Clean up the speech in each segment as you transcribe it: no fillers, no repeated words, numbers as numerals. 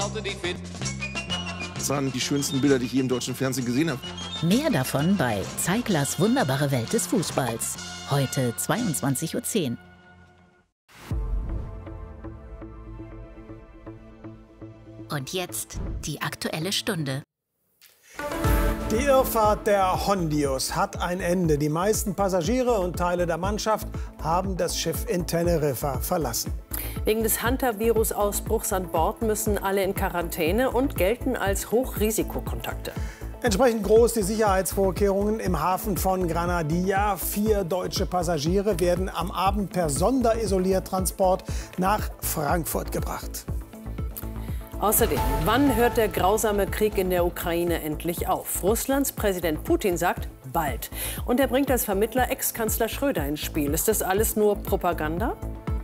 Das waren die schönsten Bilder, die ich je im deutschen Fernsehen gesehen habe. Mehr davon bei Zeiglers wunderbare Welt des Fußballs. Heute 22:10 Uhr. Und jetzt die Aktuelle Stunde. Die Irrfahrt der Hondios hat ein Ende. Die meisten Passagiere und Teile der Mannschaft haben das Schiff in Teneriffa verlassen. Wegen des Hunter-Virus-Ausbruchs an Bord müssen alle in Quarantäne und gelten als Hochrisikokontakte. Entsprechend groß die Sicherheitsvorkehrungen im Hafen von Granadilla. 4 deutsche Passagiere werden am Abend per Sonderisoliertransport nach Frankfurt gebracht. Außerdem, wann hört der grausame Krieg in der Ukraine endlich auf? Russlands Präsident Putin sagt, bald. Und er bringt als Vermittler Ex-Kanzler Schröder ins Spiel. Ist das alles nur Propaganda?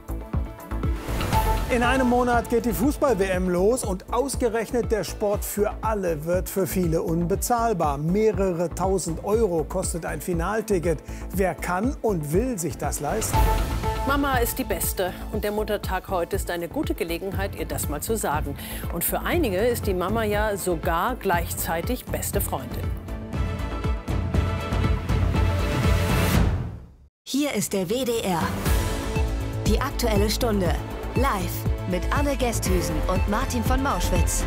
In einem Monat geht die Fußball-WM los und ausgerechnet der Sport für alle wird für viele unbezahlbar. Mehrere tausend Euro kostet ein Finalticket. Wer kann und will sich das leisten? Mama ist die Beste und der Muttertag heute ist eine gute Gelegenheit, ihr das mal zu sagen. Und für einige ist die Mama ja sogar gleichzeitig beste Freundin. Hier ist der WDR. Die Aktuelle Stunde. Live mit Anne Gesthüsen und Martin von Mauschwitz.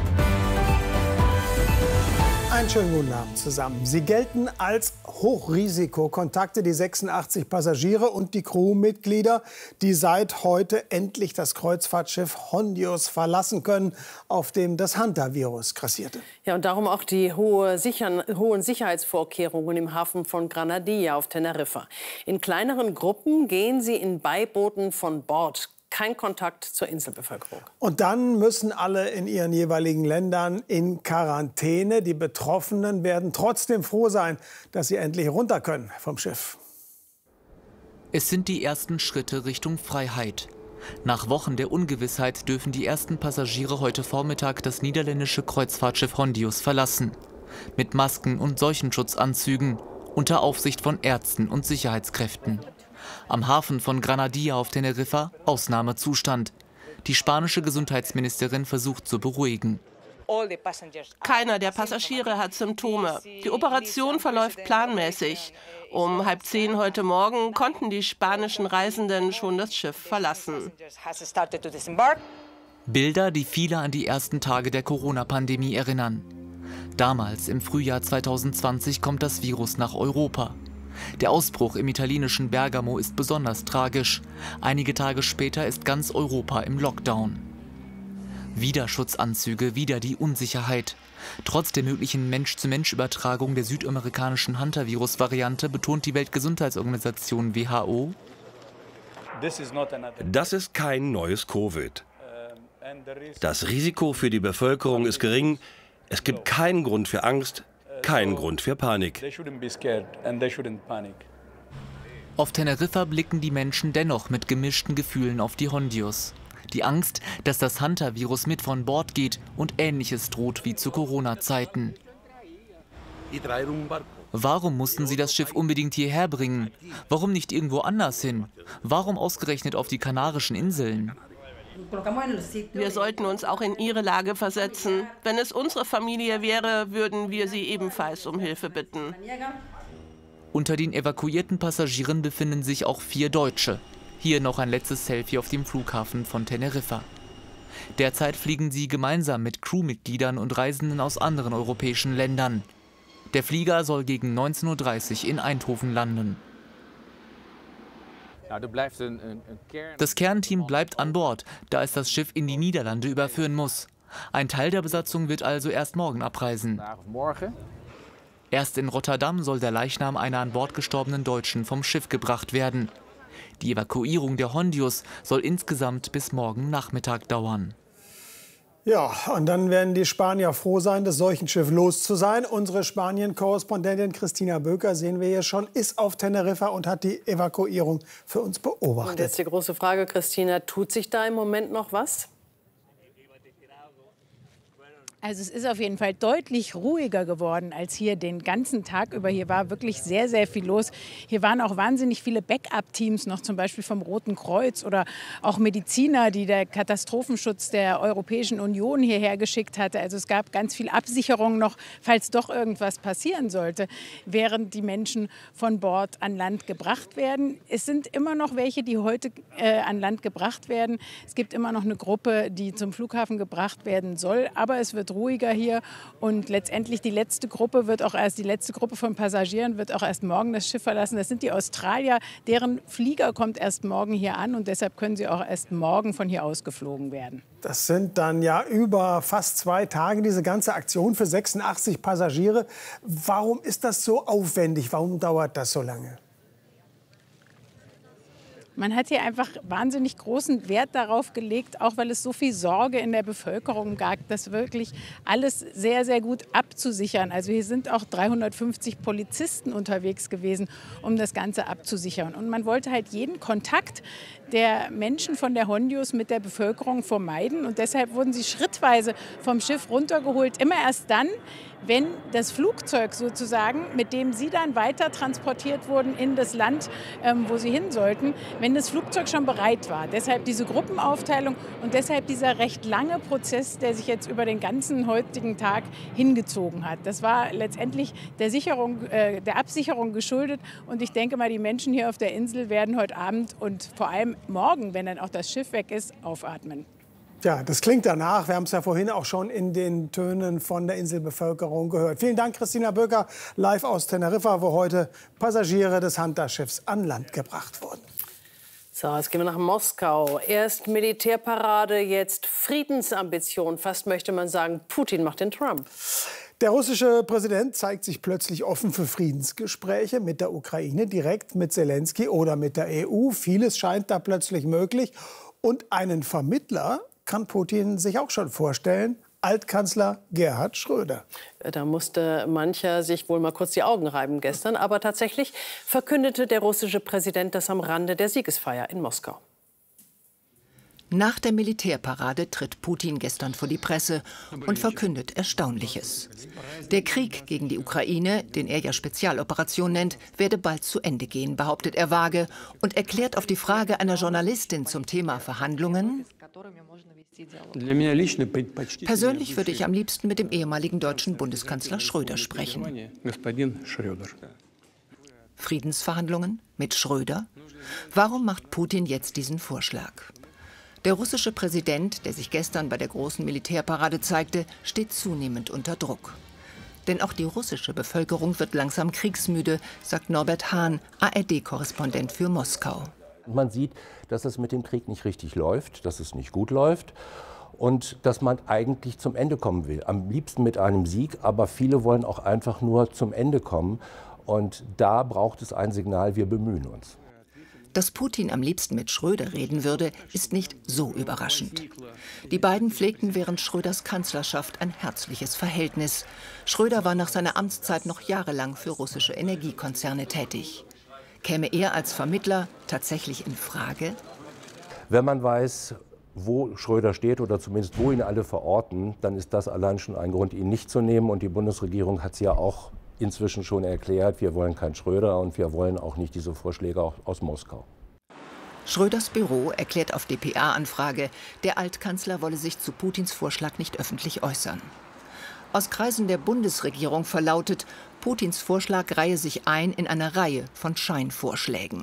Einen schönen guten Abend zusammen. Sie gelten als Hochrisikokontakte, die 86 Passagiere und die Crewmitglieder, die seit heute endlich das Kreuzfahrtschiff Hondios verlassen können, auf dem das Hunter-Virus grassierte. Ja, und darum auch die hohen Sicherheitsvorkehrungen im Hafen von Granadilla auf Teneriffa. In kleineren Gruppen gehen sie in Beibooten von Bord. Kein Kontakt zur Inselbevölkerung. Und dann müssen alle in ihren jeweiligen Ländern in Quarantäne. Die Betroffenen werden trotzdem froh sein, dass sie endlich runter können vom Schiff. Es sind die ersten Schritte Richtung Freiheit. Nach Wochen der Ungewissheit dürfen die ersten Passagiere heute Vormittag das niederländische Kreuzfahrtschiff Hondios verlassen. Mit Masken und Seuchenschutzanzügen, unter Aufsicht von Ärzten und Sicherheitskräften. Am Hafen von Granadilla auf Teneriffa Ausnahmezustand. Die spanische Gesundheitsministerin versucht zu beruhigen. Keiner der Passagiere hat Symptome. Die Operation verläuft planmäßig. Um 9:30 heute Morgen konnten die spanischen Reisenden schon das Schiff verlassen. Bilder, die viele an die ersten Tage der Corona-Pandemie erinnern. Damals, im Frühjahr 2020, kommt das Virus nach Europa. Der Ausbruch im italienischen Bergamo ist besonders tragisch. Einige Tage später ist ganz Europa im Lockdown. Wieder Schutzanzüge, wieder die Unsicherheit. Trotz der möglichen Mensch-zu-Mensch-Übertragung der südamerikanischen Hunter-Virus-Variante betont die Weltgesundheitsorganisation WHO: Das ist kein neues Covid. Das Risiko für die Bevölkerung ist gering. Es gibt keinen Grund für Angst. Kein Grund für Panik. Auf Teneriffa blicken die Menschen dennoch mit gemischten Gefühlen auf die Hondios. Die Angst, dass das Hunter-Virus mit von Bord geht und Ähnliches droht wie zu Corona-Zeiten. Warum mussten sie das Schiff unbedingt hierher bringen? Warum nicht irgendwo anders hin? Warum ausgerechnet auf die Kanarischen Inseln? Wir sollten uns auch in ihre Lage versetzen. Wenn es unsere Familie wäre, würden wir sie ebenfalls um Hilfe bitten. Unter den evakuierten Passagieren befinden sich auch 4 Deutsche. Hier noch ein letztes Selfie auf dem Flughafen von Teneriffa. Derzeit fliegen sie gemeinsam mit Crewmitgliedern und Reisenden aus anderen europäischen Ländern. Der Flieger soll gegen 19:30 Uhr in Eindhoven landen. Das Kernteam bleibt an Bord, da es das Schiff in die Niederlande überführen muss. Ein Teil der Besatzung wird also erst morgen abreisen. Erst in Rotterdam soll der Leichnam einer an Bord gestorbenen Deutschen vom Schiff gebracht werden. Die Evakuierung der Hondios soll insgesamt bis morgen Nachmittag dauern. Ja, und dann werden die Spanier froh sein, das Seuchenschiff los zu sein. Unsere Spanien-Korrespondentin Christina Böker, sehen wir hier schon, ist auf Teneriffa und hat die Evakuierung für uns beobachtet. Und jetzt die große Frage, Christina, tut sich da im Moment noch was? Also es ist auf jeden Fall deutlich ruhiger geworden als hier den ganzen Tag über. Hier war wirklich sehr, sehr viel los. Hier waren auch wahnsinnig viele Backup-Teams noch, zum Beispiel vom Roten Kreuz oder auch Mediziner, die der Katastrophenschutz der Europäischen Union hierher geschickt hatte. Also es gab ganz viel Absicherung noch, falls doch irgendwas passieren sollte, während die Menschen von Bord an Land gebracht werden. Es sind immer noch welche, die heute an Land gebracht werden. Es gibt immer noch eine Gruppe, die zum Flughafen gebracht werden soll, aber es wird ruhiger hier und letztendlich die letzte Gruppe von Passagieren wird auch erst morgen das Schiff verlassen. Das sind die Australier, deren Flieger kommt erst morgen hier an und deshalb können sie auch erst morgen von hier aus geflogen werden. Das sind dann ja über fast 2 Tage diese ganze Aktion für 86 Passagiere. Warum ist das so aufwendig? Warum dauert das so lange? Man hat hier einfach wahnsinnig großen Wert darauf gelegt, auch weil es so viel Sorge in der Bevölkerung gab, das wirklich alles sehr, sehr gut abzusichern. Also hier sind auch 350 Polizisten unterwegs gewesen, um das Ganze abzusichern. Und man wollte halt jeden Kontakt der Menschen von der Hondius mit der Bevölkerung vermeiden. Und deshalb wurden sie schrittweise vom Schiff runtergeholt. Immer erst dann, wenn das Flugzeug sozusagen, mit dem sie dann weiter transportiert wurden in das Land, wo sie hin sollten, wenn das Flugzeug schon bereit war. Deshalb diese Gruppenaufteilung und deshalb dieser recht lange Prozess, der sich jetzt über den ganzen heutigen Tag hingezogen hat. Das war letztendlich der Absicherung geschuldet. Und ich denke mal, die Menschen hier auf der Insel werden heute Abend und vor allem morgen, wenn dann auch das Schiff weg ist, aufatmen. Ja, das klingt danach. Wir haben es ja vorhin auch schon in den Tönen von der Inselbevölkerung gehört. Vielen Dank, Christina Böker, live aus Teneriffa, wo heute Passagiere des Hunter-Schiffs an Land gebracht wurden. So, jetzt gehen wir nach Moskau. Erst Militärparade, jetzt Friedensambition. Fast möchte man sagen, Putin macht den Trump. Der russische Präsident zeigt sich plötzlich offen für Friedensgespräche mit der Ukraine, direkt mit Zelensky oder mit der EU. Vieles scheint da plötzlich möglich. Und einen Vermittler kann Putin sich auch schon vorstellen. Altkanzler Gerhard Schröder. Da musste mancher sich wohl mal kurz die Augen reiben gestern. Aber tatsächlich verkündete der russische Präsident das am Rande der Siegesfeier in Moskau. Nach der Militärparade tritt Putin gestern vor die Presse und verkündet Erstaunliches. Der Krieg gegen die Ukraine, den er ja Spezialoperation nennt, werde bald zu Ende gehen, behauptet er vage und erklärt auf die Frage einer Journalistin zum Thema Verhandlungen: Persönlich würde ich am liebsten mit dem ehemaligen deutschen Bundeskanzler Schröder sprechen. Friedensverhandlungen mit Schröder? Warum macht Putin jetzt diesen Vorschlag? Der russische Präsident, der sich gestern bei der großen Militärparade zeigte, steht zunehmend unter Druck. Denn auch die russische Bevölkerung wird langsam kriegsmüde, sagt Norbert Hahn, ARD-Korrespondent für Moskau. Man sieht, dass es mit dem Krieg nicht richtig läuft, dass es nicht gut läuft und dass man eigentlich zum Ende kommen will. Am liebsten mit einem Sieg, aber viele wollen auch einfach nur zum Ende kommen. Und da braucht es ein Signal, wir bemühen uns. Dass Putin am liebsten mit Schröder reden würde, ist nicht so überraschend. Die beiden pflegten während Schröders Kanzlerschaft ein herzliches Verhältnis. Schröder war nach seiner Amtszeit noch jahrelang für russische Energiekonzerne tätig. Käme er als Vermittler tatsächlich in Frage? Wenn man weiß, wo Schröder steht oder zumindest wo ihn alle verorten, dann ist das allein schon ein Grund, ihn nicht zu nehmen. Und die Bundesregierung hat es ja auch inzwischen schon erklärt, wir wollen keinen Schröder und wir wollen auch nicht diese Vorschläge aus Moskau. Schröders Büro erklärt auf dpa-Anfrage, der Altkanzler wolle sich zu Putins Vorschlag nicht öffentlich äußern. Aus Kreisen der Bundesregierung verlautet, Putins Vorschlag reihe sich ein in eine Reihe von Scheinvorschlägen.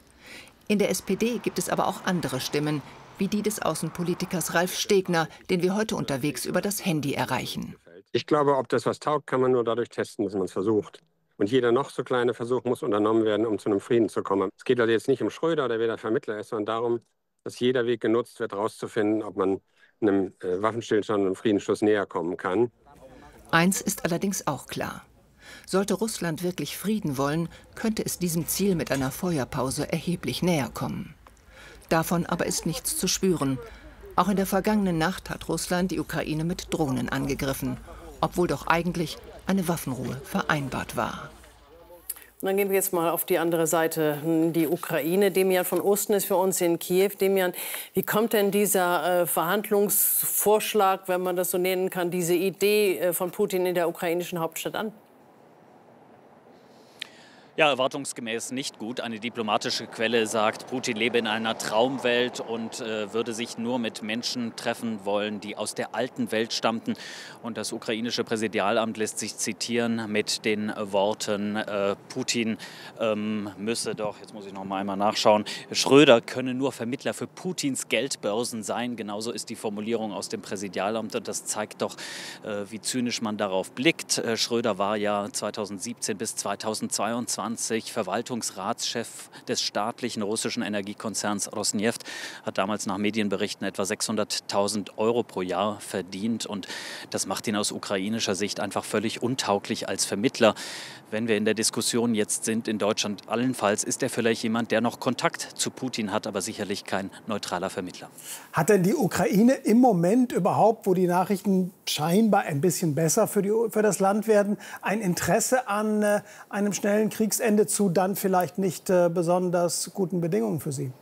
In der SPD gibt es aber auch andere Stimmen, wie die des Außenpolitikers Ralf Stegner, den wir heute unterwegs über das Handy erreichen. Ich glaube, ob das was taugt, kann man nur dadurch testen, dass man es versucht. Und jeder noch so kleine Versuch muss unternommen werden, um zu einem Frieden zu kommen. Es geht also jetzt nicht um Schröder, der weder Vermittler ist, sondern darum, dass jeder Weg genutzt wird, herauszufinden, ob man einem Waffenstillstand und einem Friedensschluss näher kommen kann. Eins ist allerdings auch klar. Sollte Russland wirklich Frieden wollen, könnte es diesem Ziel mit einer Feuerpause erheblich näher kommen. Davon aber ist nichts zu spüren. Auch in der vergangenen Nacht hat Russland die Ukraine mit Drohnen angegriffen, obwohl doch eigentlich eine Waffenruhe vereinbart war. Und dann gehen wir jetzt mal auf die andere Seite, die Ukraine. Demian von Osten ist für uns in Kiew. Demian, wie kommt denn dieser Verhandlungsvorschlag, wenn man das so nennen kann, diese Idee von Putin in der ukrainischen Hauptstadt an? Ja, erwartungsgemäß nicht gut. Eine diplomatische Quelle sagt, Putin lebe in einer Traumwelt und würde sich nur mit Menschen treffen wollen, die aus der alten Welt stammten. Und das ukrainische Präsidialamt lässt sich zitieren mit den Worten, Putin müsse doch, jetzt muss ich noch mal einmal nachschauen, Schröder könne nur Vermittler für Putins Geldbörsen sein. Genauso ist die Formulierung aus dem Präsidialamt. Und das zeigt doch, wie zynisch man darauf blickt. Schröder war ja 2017 bis 2022 Verwaltungsratschef des staatlichen russischen Energiekonzerns Rosneft, hat damals nach Medienberichten etwa 600.000 € pro Jahr verdient. Und das macht ihn aus ukrainischer Sicht einfach völlig untauglich als Vermittler. Wenn wir in der Diskussion jetzt sind, in Deutschland allenfalls, ist er vielleicht jemand, der noch Kontakt zu Putin hat, aber sicherlich kein neutraler Vermittler. Hat denn die Ukraine im Moment überhaupt, wo die Nachrichten scheinbar ein bisschen besser für das Land werden, ein Interesse an einem schnellen Kriegsende zu dann vielleicht nicht besonders guten Bedingungen für sie?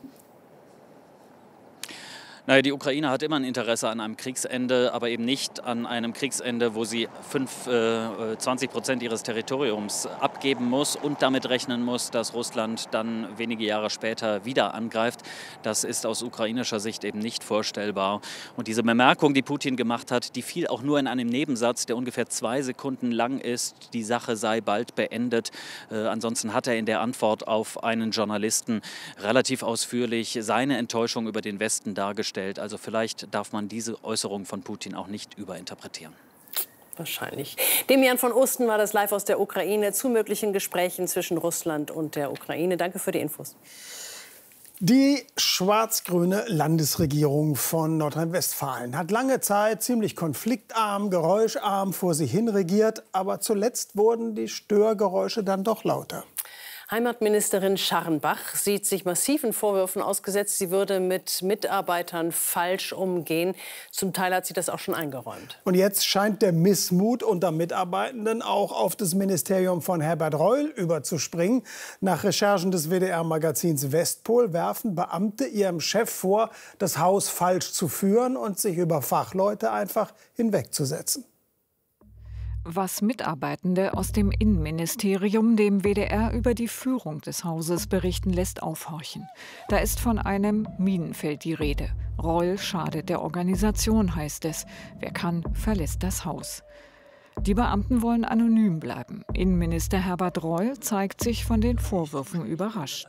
Naja, die Ukraine hat immer ein Interesse an einem Kriegsende, aber eben nicht an einem Kriegsende, wo sie 20% ihres Territoriums abgeben muss und damit rechnen muss, dass Russland dann wenige Jahre später wieder angreift. Das ist aus ukrainischer Sicht eben nicht vorstellbar. Und diese Bemerkung, die Putin gemacht hat, die fiel auch nur in einem Nebensatz, der ungefähr 2 Sekunden lang ist. Die Sache sei bald beendet. Ansonsten hat er in der Antwort auf einen Journalisten relativ ausführlich seine Enttäuschung über den Westen dargestellt. Also vielleicht darf man diese Äußerung von Putin auch nicht überinterpretieren. Wahrscheinlich. Demian von Osten war das live aus der Ukraine zu möglichen Gesprächen zwischen Russland und der Ukraine. Danke für die Infos. Die schwarz-grüne Landesregierung von Nordrhein-Westfalen hat lange Zeit ziemlich konfliktarm, geräuscharm vor sich hin regiert. Aber zuletzt wurden die Störgeräusche dann doch lauter. Heimatministerin Scharrenbach sieht sich massiven Vorwürfen ausgesetzt, sie würde mit Mitarbeitern falsch umgehen. Zum Teil hat sie das auch schon eingeräumt. Und jetzt scheint der Missmut unter Mitarbeitenden auch auf das Ministerium von Herbert Reul überzuspringen. Nach Recherchen des WDR-Magazins Westpol werfen Beamte ihrem Chef vor, das Haus falsch zu führen und sich über Fachleute einfach hinwegzusetzen. Was Mitarbeitende aus dem Innenministerium dem WDR über die Führung des Hauses berichten, lässt aufhorchen. Da ist von einem Minenfeld die Rede. Reul schadet der Organisation, heißt es. Wer kann, verlässt das Haus. Die Beamten wollen anonym bleiben. Innenminister Herbert Reul zeigt sich von den Vorwürfen überrascht.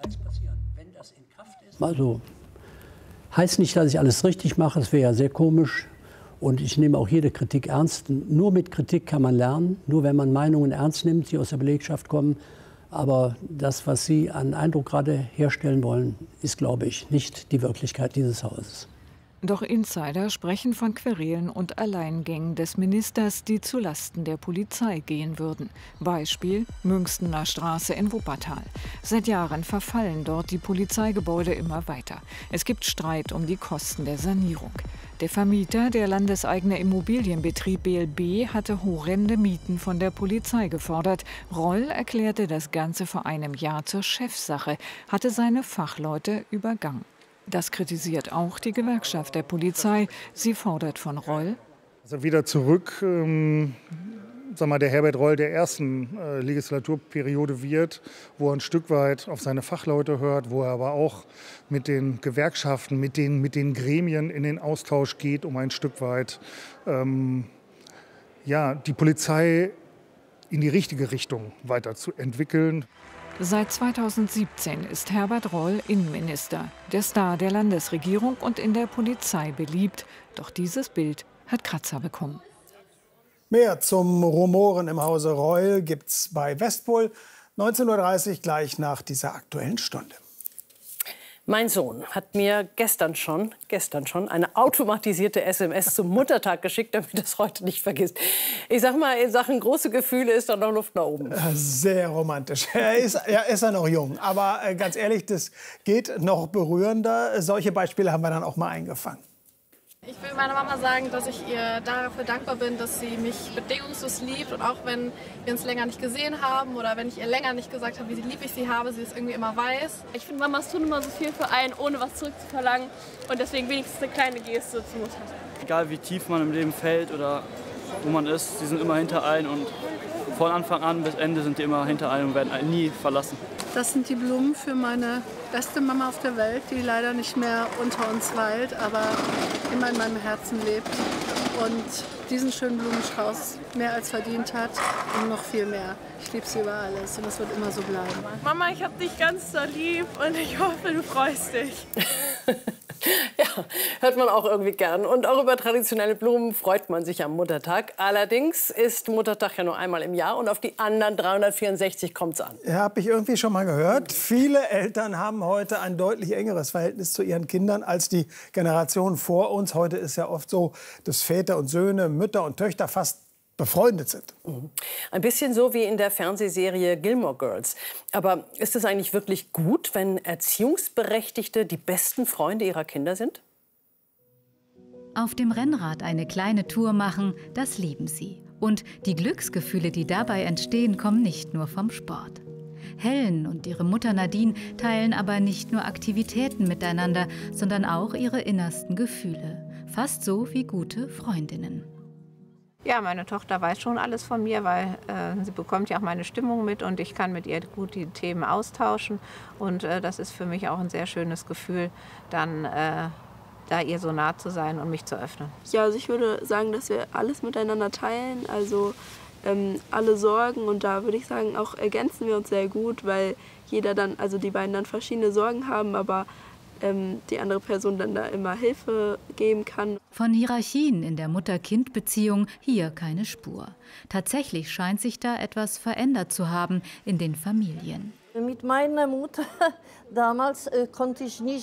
Also, heißt nicht, dass ich alles richtig mache, das wäre ja sehr komisch. Und ich nehme auch jede Kritik ernst. Nur mit Kritik kann man lernen, nur wenn man Meinungen ernst nimmt, die aus der Belegschaft kommen. Aber das, was Sie an Eindruck gerade herstellen wollen, ist, glaube ich, nicht die Wirklichkeit dieses Hauses. Doch Insider sprechen von Querelen und Alleingängen des Ministers, die zulasten der Polizei gehen würden. Beispiel Münstener Straße in Wuppertal. Seit Jahren verfallen dort die Polizeigebäude immer weiter. Es gibt Streit um die Kosten der Sanierung. Der Vermieter, der landeseigene Immobilienbetrieb BLB, hatte horrende Mieten von der Polizei gefordert. Reul erklärte das Ganze vor einem Jahr zur Chefsache, hatte seine Fachleute übergangen. Das kritisiert auch die Gewerkschaft der Polizei. Sie fordert von Reul: Also wieder zurück, der Herbert Reul der ersten Legislaturperiode wird, wo er ein Stück weit auf seine Fachleute hört, wo er aber auch mit den Gewerkschaften, mit den Gremien in den Austausch geht, um ein Stück weit die Polizei in die richtige Richtung weiterzuentwickeln. Seit 2017 ist Herbert Reul Innenminister, der Star der Landesregierung und in der Polizei beliebt. Doch dieses Bild hat Kratzer bekommen. Mehr zum Rumoren im Hause Reul gibt's bei Westpol 19:30 Uhr gleich nach dieser Aktuellen Stunde. Mein Sohn hat mir gestern schon eine automatisierte SMS zum Muttertag geschickt, damit er es heute nicht vergisst. Ich sag mal, in Sachen große Gefühle ist da noch Luft nach oben. Sehr romantisch. Er ist ja noch jung, aber ganz ehrlich, das geht noch berührender. Solche Beispiele haben wir dann auch mal eingefangen. Ich will meiner Mama sagen, dass ich ihr dafür dankbar bin, dass sie mich bedingungslos liebt. Und auch wenn wir uns länger nicht gesehen haben oder wenn ich ihr länger nicht gesagt habe, wie lieb ich sie habe, sie es irgendwie immer weiß. Ich finde, Mamas tun immer so viel für einen, ohne was zurückzuverlangen. Und deswegen wenigstens eine kleine Geste zur Mutter. Egal wie tief man im Leben fällt oder wo man ist, sie sind immer hinter einen. Und von Anfang an bis Ende sind die immer hinter einem und werden einen nie verlassen. Das sind die Blumen für meine beste Mama auf der Welt, die leider nicht mehr unter uns weilt, aber immer in meinem Herzen lebt und diesen schönen Blumenstrauß mehr als verdient hat und noch viel mehr. Ich liebe sie über alles und das wird immer so bleiben. Mama, ich habe dich ganz so lieb und ich hoffe, du freust dich. Ja, hört man auch irgendwie gern. Und auch über traditionelle Blumen freut man sich am Muttertag. Allerdings ist Muttertag ja nur einmal im Jahr und auf die anderen 364 kommt es an. Ja, habe ich irgendwie schon mal gehört. Viele Eltern haben heute ein deutlich engeres Verhältnis zu ihren Kindern als die Generation vor uns. Heute ist ja oft so, dass Väter und Söhne, Mütter und Töchter fast befreundet sind. Ein bisschen so wie in der Fernsehserie Gilmore Girls. Aber ist es eigentlich wirklich gut, wenn Erziehungsberechtigte die besten Freunde ihrer Kinder sind? Auf dem Rennrad eine kleine Tour machen, das lieben sie. Und die Glücksgefühle, die dabei entstehen, kommen nicht nur vom Sport. Helen und ihre Mutter Nadine teilen aber nicht nur Aktivitäten miteinander, sondern auch ihre innersten Gefühle. Fast so wie gute Freundinnen. Ja, meine Tochter weiß schon alles von mir, weil sie bekommt ja auch meine Stimmung mit und ich kann mit ihr gut die Themen austauschen. Und das ist für mich auch ein sehr schönes Gefühl, dann da ihr so nah zu sein und mich zu öffnen. Ja, also ich würde sagen, dass wir alles miteinander teilen, also alle Sorgen. Und da würde ich sagen, auch ergänzen wir uns sehr gut, weil jeder dann, also die beiden dann verschiedene Sorgen haben, aber die andere Person dann da immer Hilfe geben kann. Von Hierarchien in der Mutter-Kind-Beziehung hier keine Spur. Tatsächlich scheint sich da etwas verändert zu haben in den Familien. Mit meiner Mutter damals konnte ich nicht